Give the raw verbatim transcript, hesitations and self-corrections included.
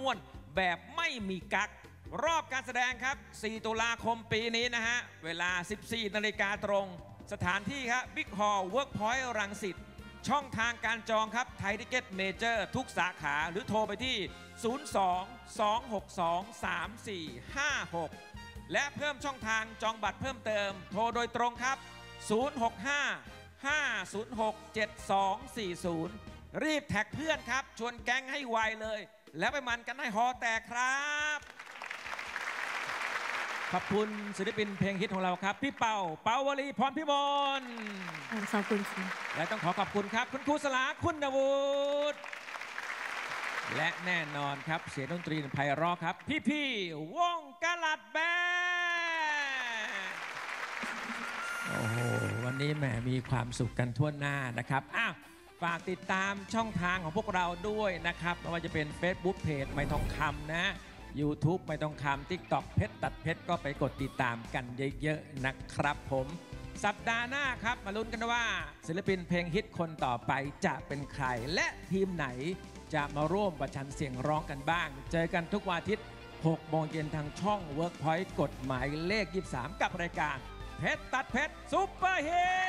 ม่วนแบบไม่มีกักรอบการแสดงครับสี่ตุลาคมปีนี้นะฮะเวลา สิบสี่นาฬิกาตรงสถานที่ครับบิ๊กฮอลล์เวิร์กพอยต์รังสิตช่องทางการจองครับไทยทิเก็ตเมเจอร์ทุกสาขาหรือโทรไปที่ ศูนย์ สอง สอง หก สอง สาม สี่ ห้า หก และเพิ่มช่องทางจองบัตรเพิ่มเติมโทรโดยตรงครับ ศูนย์ หก ห้า ห้า ศูนย์ หก เจ็ด สอง สี่ ศูนย์ รีบแท็กเพื่อนครับชวนแก๊งให้ไวเลยแล้วไปมันกันให้ฮอแตกครับขอบคุณศิลปินเพลงฮิตของเราครับพี่เป่าเปาวลีพรพิมลขอบคุณค่ะและต้องขอขอบคุณครับคุณครูสลาคุณวุฒิและแน่นอนครับเสียงดนตรีไพเราะครับพี่พี่วงกะลัดแบนโอ้โหวันนี้แหมมีความสุขกันทั่วหน้านะครับอ้าวฝากติดตามช่องทางของพวกเราด้วยนะครับไม่ว่าจะเป็น Facebook Page ไม่ทองคำนะ YouTube ไม่ทองคำ TikTok เพชรตัดเพชรก็ไปกดติดตามกันเยอะๆนะครับผมสัปดาห์หน้าครับมาลุ้นกันว่าศิลปินเพลงฮิตคนต่อไปจะเป็นใครและทีมไหนจะมาร่วมประชันเสียงร้องกันบ้างเจอกันทุกวันอาทิตย์หกโมงเย็นทางช่อง Workpoint กฎหมายเลขยี่สิบสามกับรายการเพชรตัดเพชรซุปเปอร์ฮิต